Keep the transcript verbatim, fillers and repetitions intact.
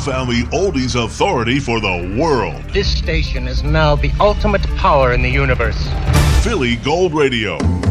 found the oldies authority for the world. This station is now the ultimate power in the universe. Philly Gold Radio.